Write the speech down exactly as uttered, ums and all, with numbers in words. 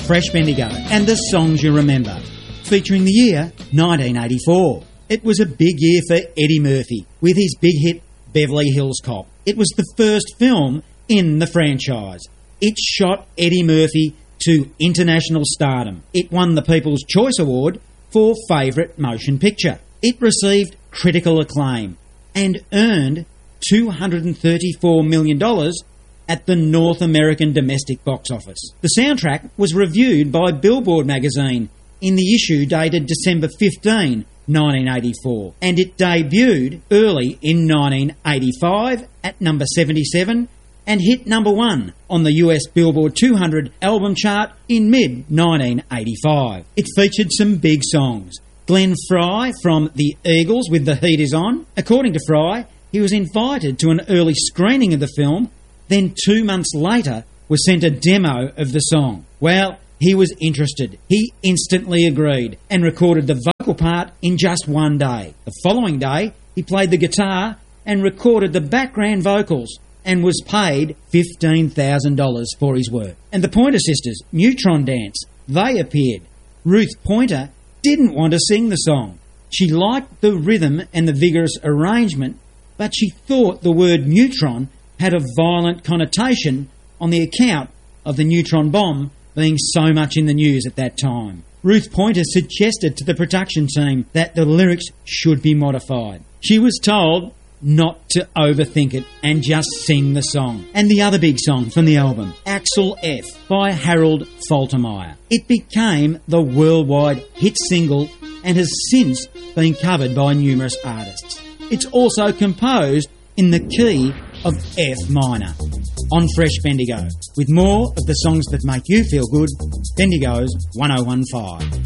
Fresh Bendigo and the songs you remember, featuring the year nineteen eighty-four. It was a big year for Eddie Murphy with his big hit Beverly Hills Cop. It was the first film in the franchise. It shot Eddie Murphy to international stardom. It won the People's Choice Award for Favourite Motion Picture. It received critical acclaim and earned two hundred thirty-four million dollars at the North American domestic box office. The soundtrack was reviewed by Billboard magazine in the issue dated December fifteenth, nineteen eighty-four, and it debuted early in nineteen eighty-five at number seventy-seven and hit number one on the U S Billboard two hundred album chart in mid nineteen eighty-five. It featured some big songs. Glenn Frey from the Eagles with The Heat Is On. According to Frey, he was invited to an early screening of the film, then two months later was sent a demo of the song. Well, he was interested. He instantly agreed and recorded the vocal part in just one day. The following day, he played the guitar and recorded the background vocals and was paid fifteen thousand dollars for his work. And the Pointer Sisters, Neutron Dance, they appeared. Ruth Pointer didn't want to sing the song. She liked the rhythm and the vigorous arrangement, but she thought the word neutron had a violent connotation on the account of the neutron bomb being so much in the news at that time. Ruth Pointer suggested to the production team that the lyrics should be modified. She was told not to overthink it and just sing the song. And the other big song from the album, Axel F by Harold Faltermeyer. It became the worldwide hit single and has since been covered by numerous artists. It's also composed in the key of F minor. On Fresh Bendigo, with more of the songs that make you feel good, Bendigo's one oh one point five.